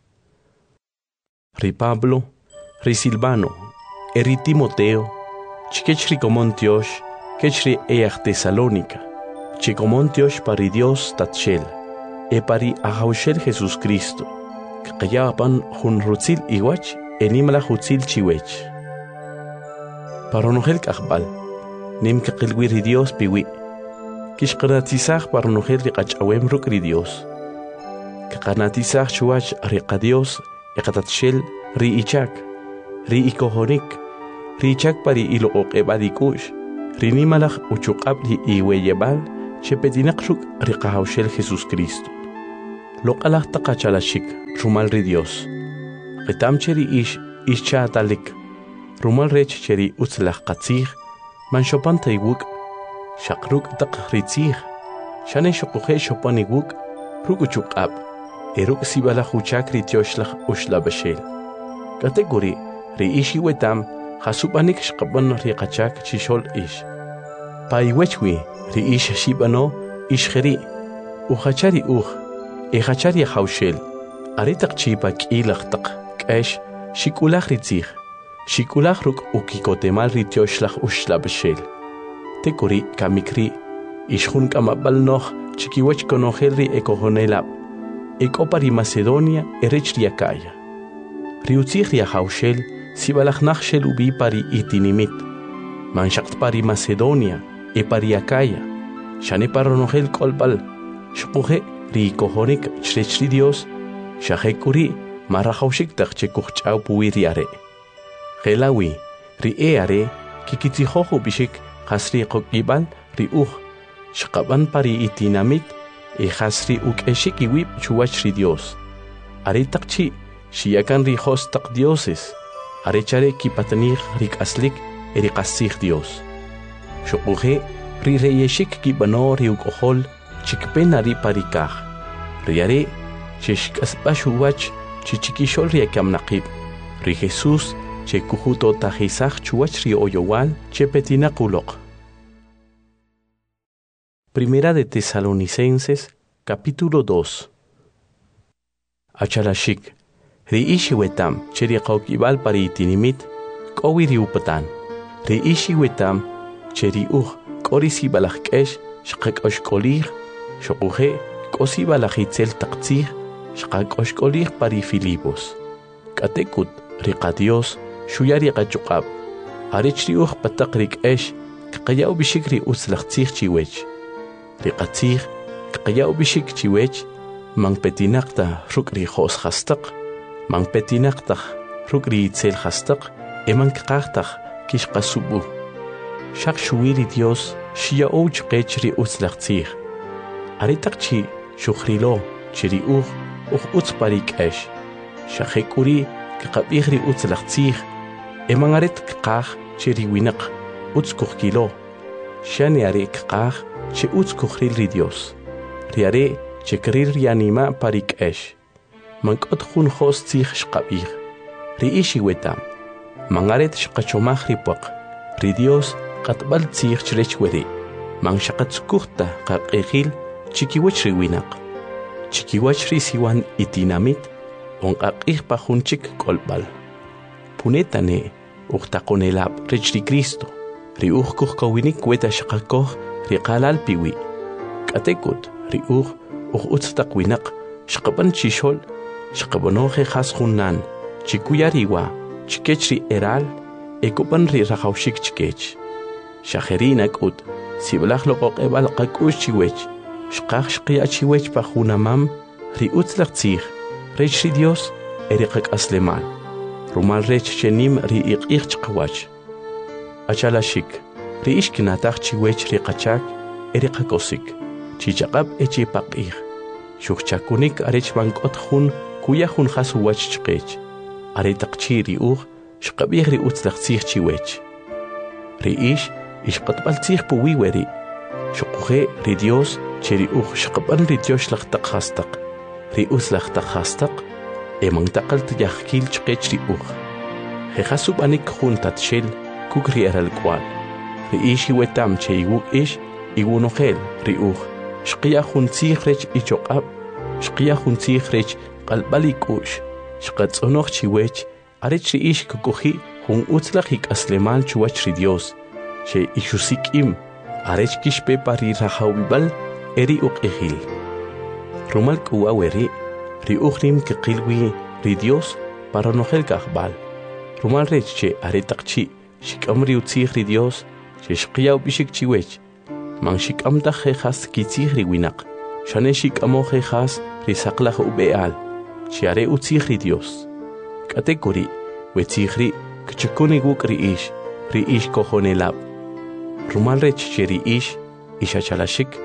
Ri Pablo, ri Silvano, e ri Timoteo, chikech ri komontiosh, kech ri each Tesalónica, chi komontiosh pari Dios tatshel, e pari ahaushel Jesus Cristo, kayapan hun rutzil iwach, e nimla hutzil chiwech. Paronogel kachbal, nim kakilwi ri Dios piwi, kishkanatisach paronogel ri kachawem ruk ri Dios. Kakanatisach chuach ri Dios, ekatatshel ri ichak, ri ikohonik, ri ichak pari ilo okebadikush, ri nimalach uchukab ri iweyebal, chepetinak ruk riqahawshel Jesús Cristo. Loq'alaj taqachalashik rumal ri Dios. Qetam cheri ish ish chaatalik. Rumal rech cheri utzlaj qatzij man shopan taywuk shaqruk taq ritzij. Shane shoquje shopan iwuk ruk uchuqab. Eruk sibala huchak ritioshlag ushla bashel. Kategori ri ishi wetam hasubanik shqaban ri qachak chishol ish. Pa iwechwi ri ish shibano ish kheri. Uhachari uh. Ehachari hawshel. Aritak chipa k'ilaq taq k'esh shikulaj ritzij. Shikulaj ruk ukikotemal ritioshlag ushla bashel. Tekuri kamikri ishjun kamabal noh chikiwech konojel ri ekojonelab. Ekopari Macedonia erech riakaya. Riutzij riahawshel sibalaj nachshel ubi pari itinimit. Manshakt pari Macedonia e pari Akaya. Shane paronojel kolbal. Shpuje ri kojonik chrechri Dios. Shahekuri marahawshik tachchekuchau puiriare. Gelawi ri eare kikitijojo bishik hasri kokibal ri uj. Shkaban pari itinamit. E hasri uk eshiki wip chuachri Dios. Are takchi, shiakan rijos tak dioses. Are chare kipatanir rik aslik erik asik Dios. Shokuje, ri reyeshik kibano ri uk ohol, chikpena ri parikaj. Riare, chishk asbashuwach, chichikishol riakam nakib. Ri Jesus, che kujuto tajisaj chuachri oyowal, che petinakulok. Primera de Tesalonicenses, capítulo dos. Achalashik, ri ishi wetam, cheri qaukibal pari itinimit, kowi riupatan. Ri ishi wetam, cheri uj, kori si balakkesh, shqak oshkolir, shokuje, kosi balakitzel taktzir, shqak oshkolir pari Filipos. Katekut, riqa Dios, shuyari qachukab. Arich ri uj patak rik esh, kqayaw bishikri utzlaktzir chiwech. Riqatzij, kqayaw bishik chiwech, mang petinaqta ruk rijos hastaq, mang petinaqta ruk ritzel hastaq, e mang kqaqtaq kishqasubu. Shaq shuwiri Dios, shia ouch qech ri utzlaqtzij. Aritaq chi, shukhrilo, chiri uj, uj utz parik esh. Shaqekuri, kqabih ri utzlaqtzij, e mang arit kqaq chiri winaq, utz kuhkilo. Shani are kqaq, che utz kuhril ri Dios. Riare, che krir rianima parik esh. Mankot jun jos tzij shqabir. Ri ishi wetam. Mangaret shqachomaj ripuaq. Ri Dios qatbal tzij chrech weri. Man shaqatzkuhta qaqejil chikiwech ri winaq. Chikiwech ri siwan itinamit. On qaqij pa junchik kolbal. Punetane, uqtaqonelab rech ri Cristo. Ri uj kuhkawinik weta shaqakoj riqalal piwi. Katekut, ri uj, uj utztaq winaq, shqaban chishol, shqabanoje has junnan, chikuyariwa, chikech ri eral, ekupan ri rajawshik chikech. Shajerinak ut, siblaj loqoq ebal qakush chiwech, shqaj shqiya chiwech pa junamam, ri utzlaq tzij, rech ri Dios, eriqak aslemal. Rumal rech chenim ri iqij chqawach. Achalashik, ri ishkinataj chiwech ri qachak, eriqakosik, chichaqab echi paqij. Shukchakunik arech bankot jun, kuya jun hasuwach chqech. Aretaq chi ri uj, shqabij ri utzlaq tzij chiwech. Ri ish, ishqatbal tzij puwiweri. Shukuje ri Dios, cheri uj shqaban ri Dioshlaq taq hastaq. Ri utzlaq taq hastaq, emang taqal tiyajkil chqech ri uj. Jejasubanik jun tatshel, kuk ri eral kwal. Ri ish iwetam che iwuk ish, iwunojel ri uj. Shqiya jun tzij rech ichoqab, shqiya jun tzij rech qalbal ikush. Shqatzonoj chiwech, arech ri ish kukuji jun utzlaq ikaslemal chuwach ri Dios. Che ishusikim, arech kishpe pari rajawibal, eri uqijil. Rumal kuwaweri, ri ujrim kiqilwi ri Dios para nojel kajbal. Rumal rech che aretaqchi, shikamri utzij ri Dios, che shqiyaw bishik chiwech. Man shikamta jejas kitzij ri winaq. Shane shikamo jejas ri saqlaj ubeal. Che are utzij ri Dios. Katekuri, wetzij ri kchukuni guk ri ish, ri ish kojonelab. Rumal rech che ri ish, ishachalashik,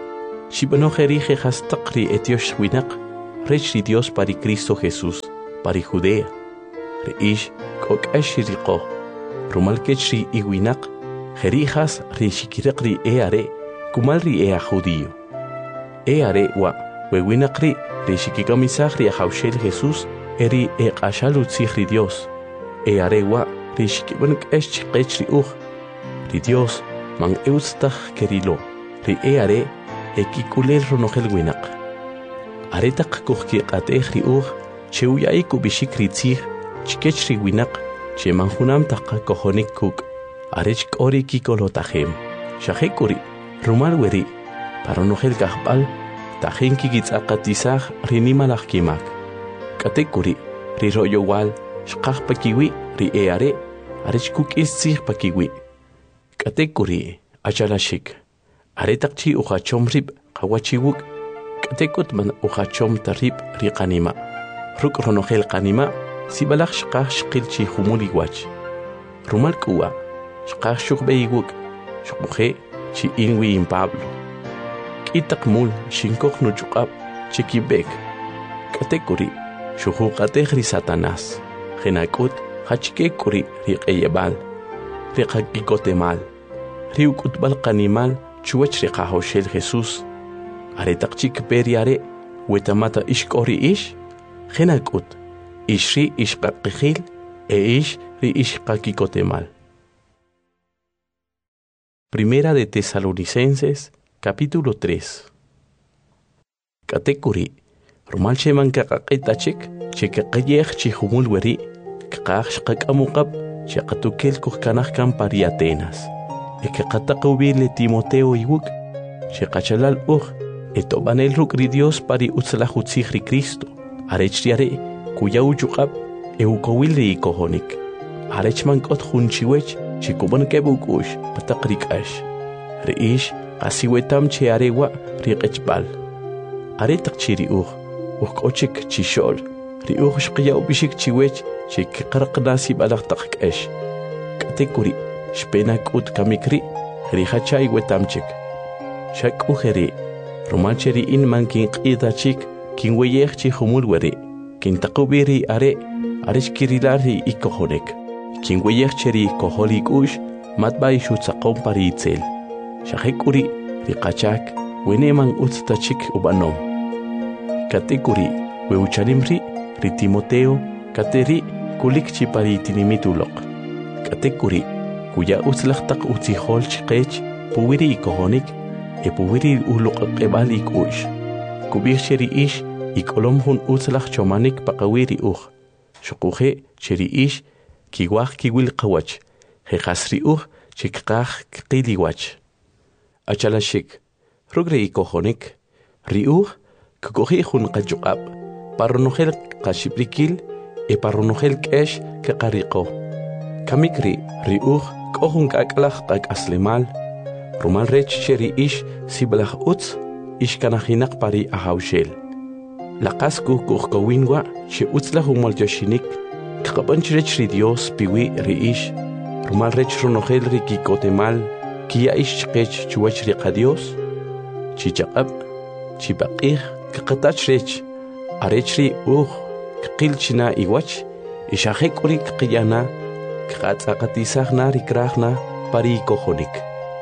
Shibanoheri jehastaqri etiosh winaq, rechri Dios pari Cristo Jesús, pari Judea. Reish kokashi riqo, rumalkechri iwinaq, jerijas rishikiraqri eare, kumalri ea judío. Eare wa wewinaqri rishikikamisaqri ahaushel Jesús, eri eqashalutzihri Dios. Eare wa rishikibanqesh qechri uj, ri Dios man eustah kerilo, ri eare ekikulel ronojel winaq. Aretaq kuhki qatej ri uj, cheuyai kubishik ritzih, chikech ri winaq, che manjunam taqa kojonik kuk, arech kori kikolotajem. Shahekuri, rumal weri, paronojel gahbal, tajen kigitzaqatisaj rinimalaj kimak. Katekuri, ri royo wal, shqaj pakiwi, ri eare, arech kuk istzih pakiwi. Katekuri, achalashik. Aretaqchi ujachom rib, qawachiwuk, katekut man ujachom tarib ri qanima. Ruk ronojel qanima, sibalaq shqaj shqilchi humuli wach. Rumal kuwa, shqaj shukbeiwuk, shukbuje, chi inwi in Pablo. Kitak mul, shinkok nuchukab, chikibek. Katekuri, shujuqatej ri Satanás. Genakut, hachkekuri ri qeyebal, ri qakikotemal, ri ukutbal qanimal, chuwach ri qahoshel Jesús. Aretaqchik periare, wetamata ishkori ish, genakut, ishri ishqaqijil, e ish ri ishqakikotemal. Primera de Tesalonicenses, capítulo tres. Katekuri, rumal sheman kakaqitachik, chekaqayej chihumul weri, kakaq shqakamukab, chekatukel kuhkanajkan pari Atenas. Ekaqataqubile Timoteo iwuk, chekachalal uj, etobanel rukri Dios pari utzlajutzij ri Cristo, arechriare, kuya uchukab, eukowili ikohonik. Arechman kot junchiwech, chikuban kebukush, patakrikash. Reish, asiwetam che arewa, riqechbal. Aretak chiri uj, ukochik chishol, ri uj shqiya ubishik chiwech, chik qarqnasi balaqtaqesh. Katekuri, shpenak ut kamikri, rihachay wetamchik. Shak ujeri, romancheri in man kin qidachik, kin weyech chi humulweri, kin taqubiri are, arishkirilari ikohonek. Kin weyech cheri koholik ush, matbay shutzaqom pari itzel. Shahekuri, riqachak, weneman utstachik ubanom. Katekuri, weuchalimri, ri Timoteo, kateri, kulikchi pari tinimitulok. Katekuri, kuya utzlaqtaq utzihol chqech, puwiri ikohonik, e puwiri uloqaqebal ikush. Kubir cheri ish, ikolom hun utzlaq chomanik paqawiri uj. Shukuje cheri ish, kiwaj kiwil qawach, jejasri uj, chikqaj qiliwach. Achalashik, rugre ikohonik, ri uj, kukuji hun qachuqab, parronojel qashiprikil, e parronojel kesh kaqariqo. Kamikri, ri uj, kohun kakalaj kakaslemal, rumal rech cheri ish, sibalaj utz, ishkanajinak pari ahaushel. Laqasku kuhkawinwa, che utzla humol yoshinik, kaqabanch rech ri Dios piwi ri ish, rumal rech ronojel ri kikotemal, kia ish chqech chuwach ri qadios, chichaqab, chipaqih, kaqatach rech, arech ri uj, kqilchina iwach, ishahek uri kqiyana, kqatzaqatisajna rikrajna pari kojonik.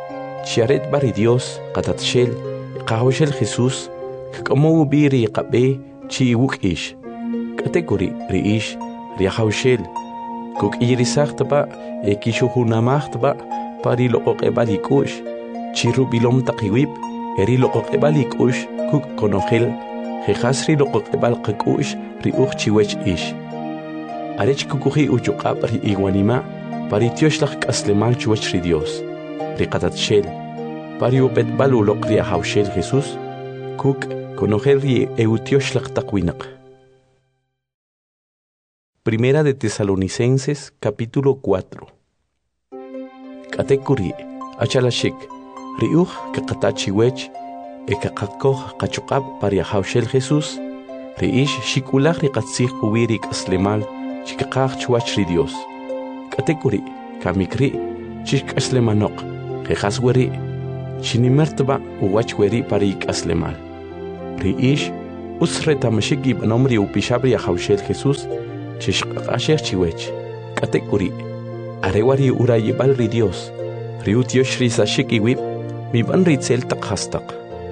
Chiaret bari Dios, qatatshel, qahoshel Jesús, kaqamow biri qabe, chi iwuk ish. Katekuri ri ish, ri ahaushel, kuk irisaqtaba, ekishuhunamaqtaba, pari loqoqebal ikush, chi rubilom taqiwib, eri loqoqebal ikush, kuk konojel, jejasri loqoqebal qakush, ri uj chiwech ish. Arech kukuji uchuqab ri iwanima, pari tioshlaq k'aslemal chuwach ri Dios, ri qatatshel, pari upetbal uloq ri ahaushel Jesús, kuk konojel ri eutioslaq taqwinaq. Primera de Tesalonicenses, capítulo cuatro. Katekuri, achalashik, ri uj kaqatachiwech, e kaqakoj qachuqab pari ahaushel Jesús, ri ish shikulaj ri qatzij puwiri k'aslemal, chikaqaj chuwach ri Dios. Katekuri, kamikri, chik aslemanoq, jejasweri, Chinimertba uwach weri parik aslemal. Riish usre tamashiki banomri upishabri ahaushel Jesús chishqasher chiwech. Katekuri arewari urayibal ri Dios. Riutiosh risashiki wip mi ban ritzel takhastak.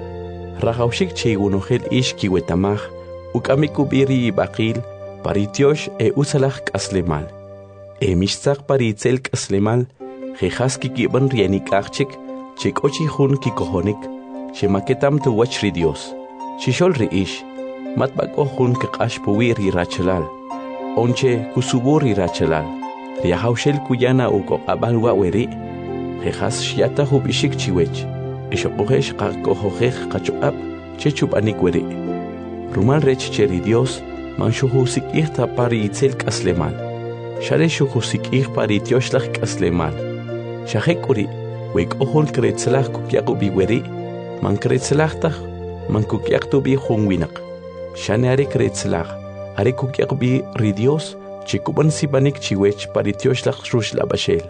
Rahaushik chigunohel ish kiwetamaj ukamikubiri bakil paritiosh e usalach aslemal. E mishtzak paritzel aslemal jejaski kiban rienik achik chik ochi hun kikohonik shemaketam tu wachri Dios. Shishol riish matbako hun kikash puwiri rachalal. Onche kusuburi rachalal. Riahaushel kuyana uko abalwa weri. Jejas shiata hubishik chiwech. Ishokohesh kakohojej kachoab chechup anikweri. Rumal rech cheri Dios manshuhusik ihta pari itzel kaslemal. Share shuhusik ih pari tioshlach kaslemal. Shahekuri wek ohol kretzelach kukyaku biweri. Man kretzelach man kukyak bi hungwinak. Shane are kretzelach are kukyak bi ri Dios chikuban sibanik chiwech pari tioshlach rushla bashel.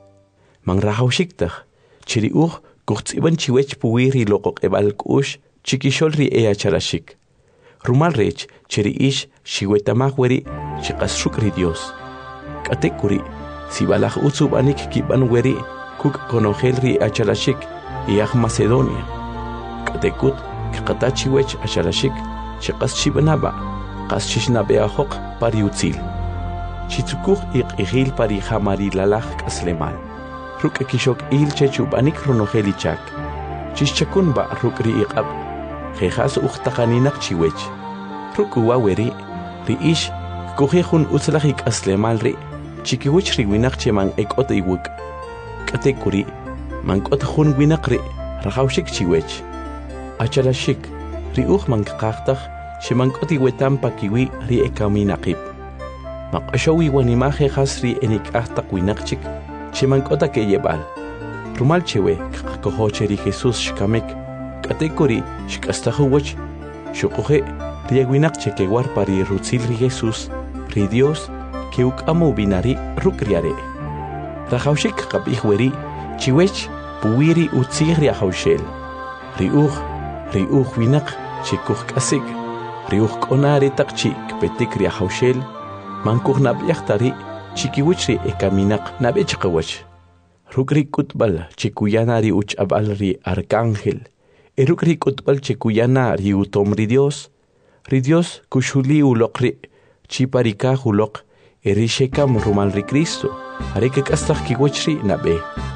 Man rahaushiktaj chiri uh kuchts iban chiwech puwiri lokok ebal kush chikishol ri ea charashik. Rumal rech chiri ish shiwetamaj weri chikasruk ri Dios. Katekuri si balaj utsub anik kiban weri kuk konogel ri achalashik iach Macedonia. Katekut kikata chiwech achalashik chikas chibanaba kas chishnabea hok pari utzil. Chitsukuj ik igil pari hamari lalaj kaslemal. Ruk kishok il chechub anik ronogelichak. Chischakun ba ruk ri iqab. Jejas uchtaqaninak chiwech. Ruk uwaweri ri ish kujejun utzlajik aslemal ri. Chikiwich ri winak cheman ekot iwuk. Katekuri man kot jun winak ri rajaushik chiwech. Achalashik ri uj man kaqtaj cheman kot iwetam pakiwi ri ekaminaqib. Maqashawi wanimaje jas ri enik ajtaq winakchik. Cheman kota que yebal. Rumal chewe kakohocheri Jesús shkamek. Katekuri shkastahuwach. Shukuje riaguinak chekewar pari rutzil ri Jesús. Ri Dios que ukamu binari rukriare. Rajaushik kapihweri chiwech puwiri utzig riahaushel. Ri uj ri uj winak chikuj kasik. Ri uj konare takchi kpetik riahaushel. Mankuj nabiachtari chikiwichri ekaminak nabechqawach. Rukri kutbal chikuyana ri uchabal ri arcángel. Erukri kutbal chikuyana ri utom ri Dios. Ri Dios kushuli ulokri chiparika ulok eri shekam rumal ri Cristo. Areke kastak kiwichri nabe.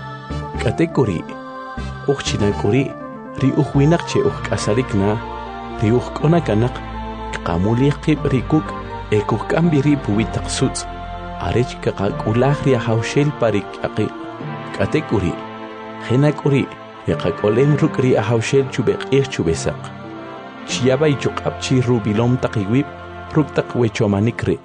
Katekuri uchchinakuri ri uhuinak che uhkasarikna ri uhkonakanak kamuli qib ri kuk ekuk kambiri puwitak suts. Arech kakak ria haushel parik aki. Katekuri. Henakuri. Yakakolem rukri a haushel chubek ich chubesak. Chiaba y chukapchi rubilom takiwip. Ruktak wechomanikri.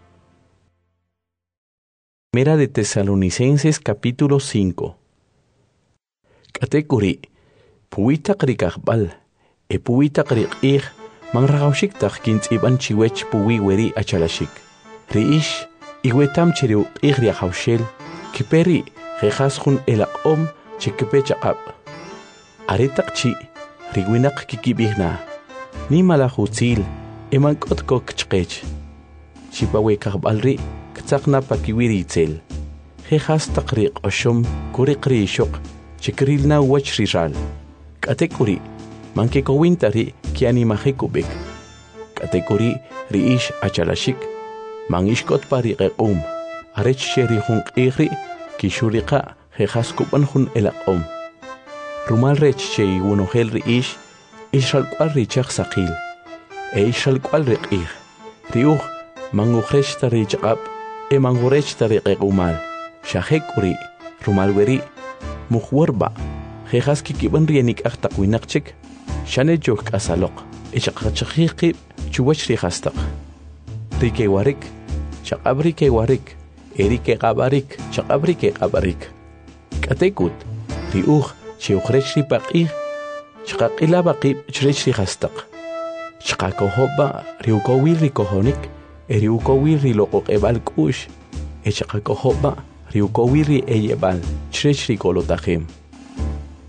Primera de Tesalonicenses capítulo cinco. Katekuri. Puitak rikakbal. E puitak rikich. Man ragaushik tak kins iban chiwech puwi weri achalashik. Riish. Iwetam cheriu igria haushel, kiperi jejas jun elaqom chikipechaqab. Aretak chi, riguinak kikibihna. Ni malahutzil, eman kotko kchkech. Chipawe kakbalri, ktsakna pakiwiri itzel. Jejas takriq oshom, kurikri shok, chikrilna wachriral. Katekuri, mankekowintari kianimajekubik. Katekuri riish achalashik. Mangishkot pari qequm. Arech sheri hun qigri kishuriqa jejas kuban hun elaqom. Rumal rech shei wunohel riish ishal kwal richaq saqil. E ishal kwal riqig. Riuj mangurech tarichqab e mangurech tariqequmal. Shahekuri rumal weri muhwarba jejas kikiban rienik aqtaqwinaqchik. Shane jok asaloq. Ishaqachqiqib chuwach rihastaq. Rike warik, chaqabrike warik, erike qabarik, chaqabrike qabarik. Katekut, riuj, chiuchrech ripaqih, chaqaqila baqib chrech rihastaq. Chaqakohoba, riukowil rikohonik, eriukowil riloqoq ebal kush, e chaqakohoba, riukowil ri eyebal, chrech rikolotajim.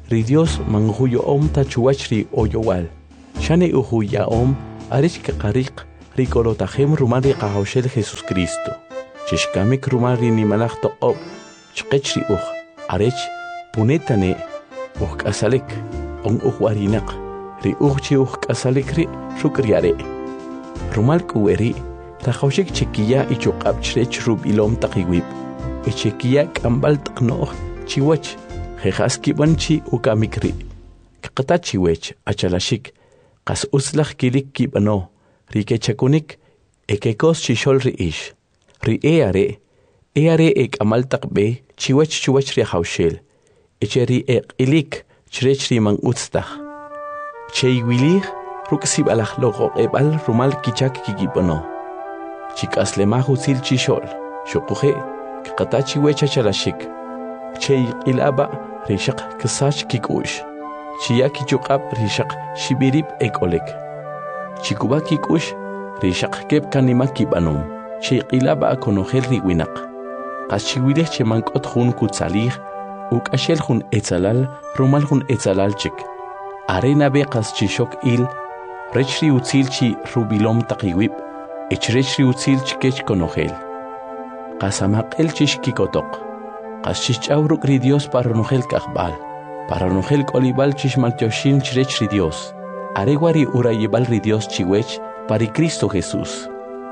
ri Dios manhuyo om ta chuachri oyowal. Shane uhuya om arich que qariq ri kolotajem rumari qahawshel Jesus Cristo. Chishkamik rumari ni malach to ob. Chqechri uj arich punetane uj kasalik on uj warinak. Ri uj chi uj kasalik ri shukriare. Rumal kuweri Tahawshik chiquilla y chocap chrech rub ilom takiwip. E chiquilla kambal taknoch chiwach. Jejaski banchi ukamikri. Kakata chiwech achalashik. Kas uslach kilik kibano. Rike chakunik. Ekekos chishol ri ish. Ri eare. Eare ek amal takbe. Chiwach chiwach ri hawshel. Echeri ek ilik. Chrech ri mang utstach. Cheiwilich. Ruksib alach logo ebal rumal kichak kikibano. Chicas le mahusil chishol, shokuje, katachi wecha chalashik. Chey ilaba, rishak kasach kikush. Chiaki chukab rishak shibirip ekolek. Chikuba kikush, rishak kep kanimaki banum. Chey ilaba akonogel riwinak. Kaschiwilech chemankot hun kutsalir, uk ashel hun etzalal, rumal hun etzalal chik. Arena bekas chishok il, rechri utzil chi rubilom takiwip. Echrechri utzil chikech konogel. Qasamaq el chishkikotok. Qaschish auruk ri Dios para nogel kaqbal. Para nogel kolibal chishmaltioshin chrechri Dios. Areguari urayibal ri Dios chiwech pari Cristo Jesús.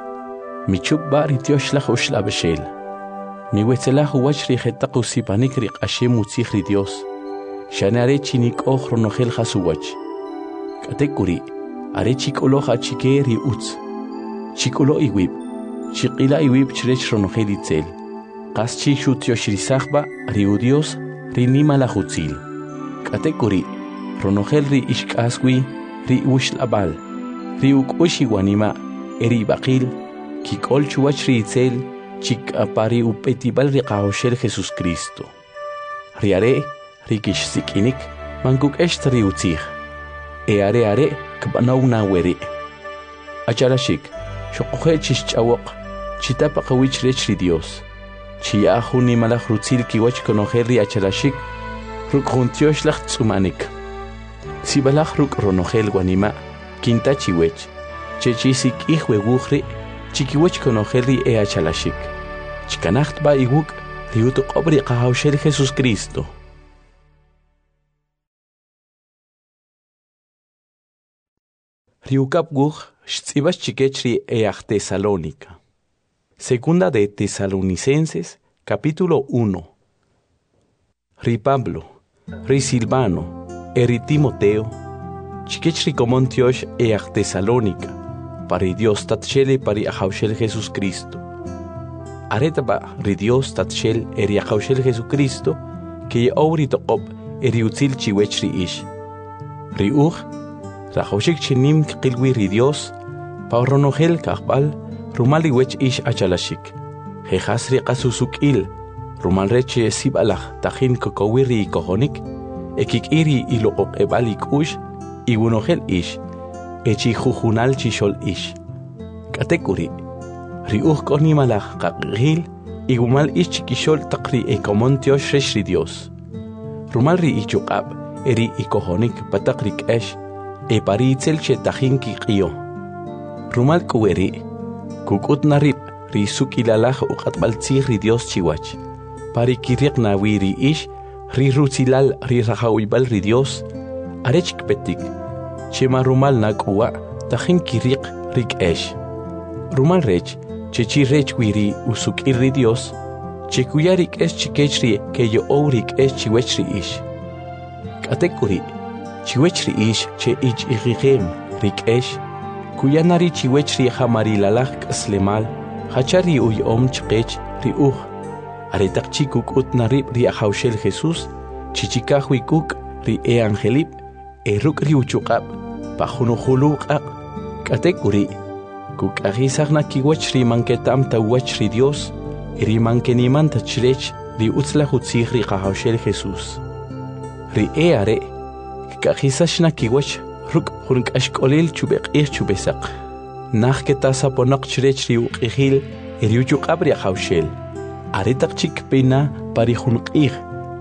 Michubba ri Dioshlach ushlabeshel. Mi wetzelah uwach ri jetaq usipanik ri qashem utzich ri Dios. Shanare chinik och ronogel jasuwach. Katekuri. Are chikoloch achike ri utz. Chikulo iwib, chikila iwib chrech ronogel itzel. Qas chi shutioshrisachba riu Dios rinima la hutzil. Katekuri, ronogel ri ishkaswi, ri ushlabal, ri ukushi wanima, eri bakil, kikol chuach ri itzel, chik apari upetibal ri qahoshel Jesus Cristo. Riare, ri kishsikinik, manguk esht ri utzich. E are are, kbanawna weri. Acharashik. Shokuje chichawok, chitapa kawich rechri Dios. Chia juni malach rutzil kiwach konoherri achalashik, ruk juntiosh lach tsumanik. Sibalach ruk ronogel guanima, quinta chiwech, chechisik ihwe wuchri, chikiwach konoherri e achalashik. Chikanacht ba iwuk, riutu qobri qahawshel Jesus Cristo. Riukap guch, Shtzibas chikechri each Tesalónica. Segunda de Tesalonicenses, capítulo uno. Ri Pablo, Ri Silvano, Eri Timoteo, chikechri comontiosh each Tesalónica, pari Dios tatchele pari ahaushel Jesus Cristo. Aretaba ri Dios tatchel eri ahaushel Jesucristo, que ye ouri toqop eri utzil chiwechri ish. Ri uch, Rajoshik chinim kilwi ri Dios, pauronogel kakbal, rumali wech ish achalashik. Jejasri qasusuk il, rumal reche sibalach tajin kokowiri kohonik, ekik iri ilokok ebalik ush, igunogel ish, echi jujunal chishol ish. Katekuri, ri uj konimalach kakgil, igumal ish chikishol takri ekomontiosh reshri Dios. Rumal ri ichukab, eri ikohonik patakrik esh, e pari itzel che tajin kiqio. Rumal kuweri, kukut narip, ri sukilalaj uqatbaltzih ri Dios chiwach. Pari kiriq nawiri ish, ri rutzilal ri rajawibbal ri Dios, arech kpetik, chema rumal nakuwa, tajin kiriq rik esh. Rumal rech, chechi rech wiri usukir ri Dios, chekuyarik esh chikechri ke yo ourik esh chiwechri ish. Katekuri, chiwechri ish che ich igigem rik esh, kuyanari chiwechri hamari lalach kaslemal, hachari uy om chkech ri uj. Aretak chikuk ut narib ri ahaushel Jesus, chichikahui kuk ri e angelip, e ruk ri uchukab, pajunuhuluqaq, katekuri, kuk agisag na kiwech ri manketam tawech ri Dios, ri mankeniman tachrech ri utzla hutzig ri ahaushel Jesus. Ri e are, kagisash na kiwech, ruk hurunk ashkolil chubek ir chubesak. Nach ketasa ponak chrech ri uqihil, ri uchukab ri ahaushel. Aretak chik pena pari hunqih,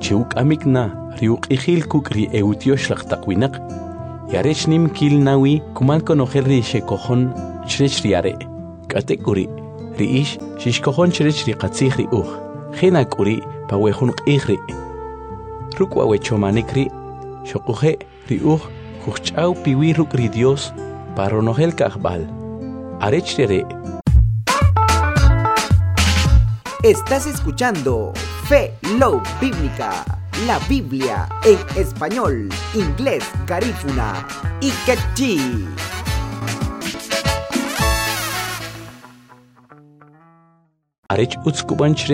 Chiuk amikna riuk ijil kukri eutiosh laqtaqwinak. Yarech nim kil nawi kuman konojer ri shekojon chrech riare. Katekuri riish shishkojon chrech ri qatzih ri uj. Jinakuri pawejun qihri. Rukwa wechomanikri shokuje ri uj kuchau piwi ruk ri Dios paronojel kahbal. Arech riare. Estás escuchando Fe Low Bíblica, la Biblia en español, inglés, garífuna y quechí. Arech utskuban